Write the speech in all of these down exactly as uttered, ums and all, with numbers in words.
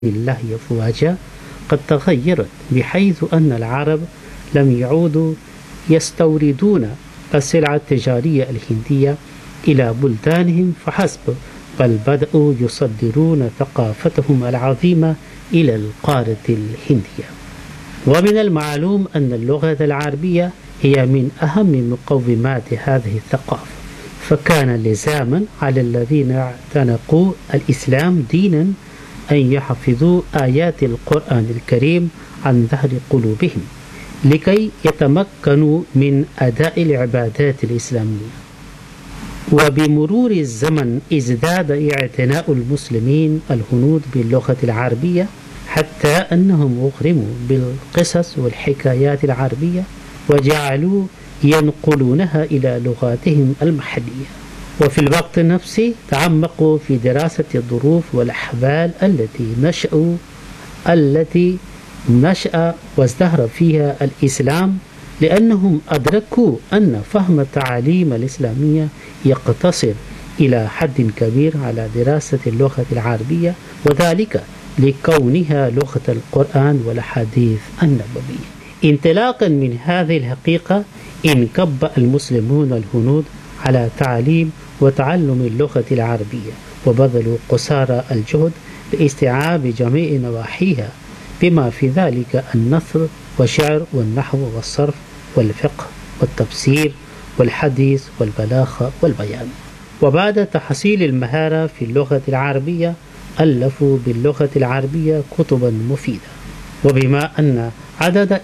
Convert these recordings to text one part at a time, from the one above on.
الله أفواجا قد تغيرت، بحيث أن العرب لم يعودوا يستوردون السلع التجارية الهندية إلى بلدانهم فحسب، بل بدأوا يصدرون ثقافتهم العظيمة إلى القارة الهندية. ومن المعلوم أن اللغة العربية هي من أهم مقومات هذه الثقافة، فكان لزاما على الذين اعتنقوا الإسلام دينا أن يحفظوا آيات القرآن الكريم عن ظهر قلوبهم لكي يتمكنوا من أداء العبادات الإسلامية. وبمرور الزمن ازداد اعتناء المسلمين الهنود باللغة العربية، حتى أنهم أغرموا بالقصص والحكايات العربية وجعلوا ينقلونها إلى لغاتهم المحلية. وفي الوقت نفسه تعمقوا في دراسة الظروف والأحوال التي نشأوا التي نشأ وازدهر فيها الإسلام، لأنهم أدركوا أن فهم التعاليم الإسلامية يقتصر إلى حد كبير على دراسة اللغة العربية، وذلك لكونها لغة القرآن والحديث النبوي. انطلاقا من هذه الحقيقة انكب المسلمون الهنود على تعليم وتعلم اللغة العربية، وبذلوا قصارى الجهد لاستيعاب جميع نواحيها، بما في ذلك النثر والشعر والنحو والصرف والفقه والتفسير والحديث والبلاغة والبيان. وبعد تحصيل المهارة في اللغة العربية ألفوا باللغة العربية كتبا مفيدة. وبما أن عدد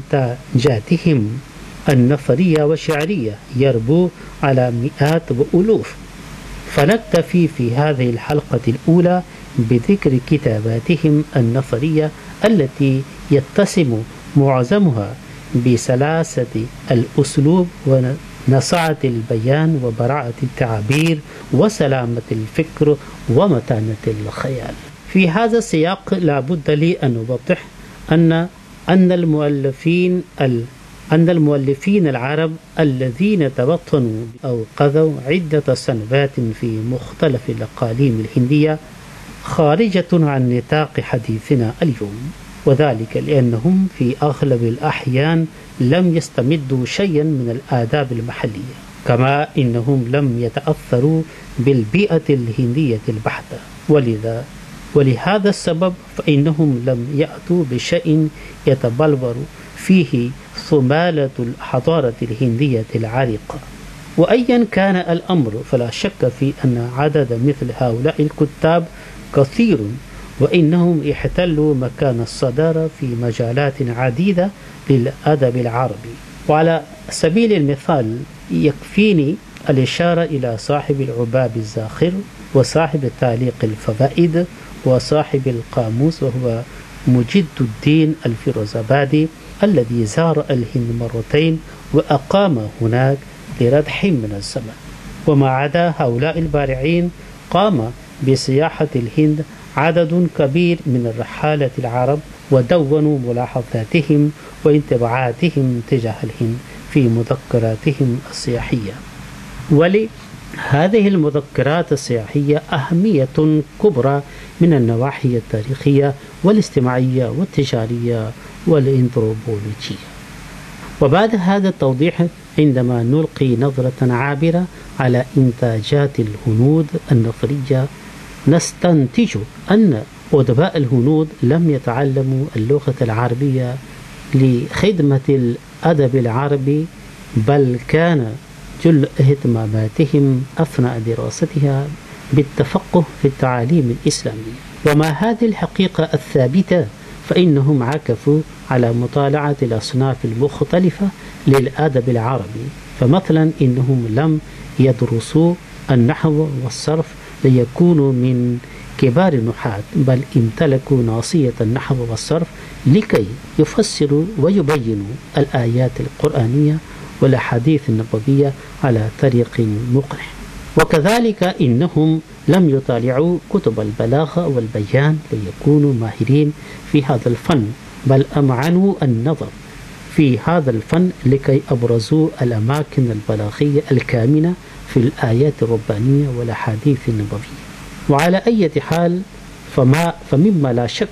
إنتاجاتهم النثرية والشعرية يربو على مئات وألوف، فنكتفي في هذه الحلقة الأولى بذكر كتاباتهم النثرية التي يتسم معظمها بسلاسة الأسلوب ونصعة البيان وبراعة التعبير وسلامة الفكر ومتانة الخيال. في هذا السياق لا بد لي أن أوضح أن أن المؤلفين أن المؤلفين العرب الذين تبطنوا أو قضوا عدة سنوات في مختلف الأقاليم الهندية خارجة عن نطاق حديثنا اليوم، وذلك لأنهم في أغلب الأحيان لم يستمدوا شيئا من الآداب المحلية، كما إنهم لم يتأثروا بالبيئة الهندية البحتة، ولذا ولهذا السبب فإنهم لم يأتوا بشيء يتبلور فيه ثمالة الحضارة الهندية العريقة. وأيا كان الأمر فلا شك في أن عدد مثل هؤلاء الكتاب كثير، وإنهم احتلوا مكان الصدارة في مجالات عديدة للأدب العربي. وعلى سبيل المثال يكفيني الإشارة إلى صاحب العباب الزاخر، وصاحب تعليق الفوائد، وصاحب القاموس وهو مجد الدين الفيروزابادي الذي زار الهند مرتين وأقام هناك لردح من الزمن. وما عدا هؤلاء البارعين قام بسياحة الهند عدد كبير من الرحالة العرب، ودونوا ملاحظاتهم وانطباعاتهم تجاه الهند في مذكراتهم السياحية. ولهذه المذكرات السياحية أهمية كبرى من النواحي التاريخية والاجتماعية والتجارية والإنثروبولوجية. وبعد هذا التوضيح، عندما نلقي نظرة عابرة على إنتاجات الهنود النثرية، نستنتج أن أدباء الهنود لم يتعلموا اللغة العربية لخدمة الأدب العربي، بل كان جل اهتماماتهم أثناء دراستها بالتفقه في التعاليم الإسلامية. ومع هذه الحقيقة الثابتة فإنهم عكفوا على مطالعة الأصناف المختلفة للأدب العربي، فمثلا إنهم لم يدرسوا النحو والصرف ليكونوا من كبار النحاة، بل امتلكوا ناصية النحو والصرف لكي يفسروا ويبينوا الآيات القرآنية والأحاديث النبوية على طريق مقنع. وكذلك إنهم لم يطالعوا كتب البلاغة والبيان ليكونوا ماهرين في هذا الفن، بل أمعنوا النظر في هذا الفن لكي أبرزوا الأماكن البلاغية الكامنة في الآيات الربانية والأحاديث النبوية. وعلى أي حال فما فمما لا شك